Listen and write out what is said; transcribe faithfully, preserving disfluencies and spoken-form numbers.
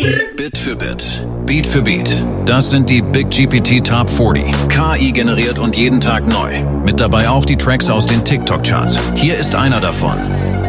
Bit für Bit, Beat für Beat. Das sind die Big G P T Top vierzig. K I generiert und jeden Tag neu. Mit dabei auch die Tracks aus den TikTok-Charts. Hier ist einer davon.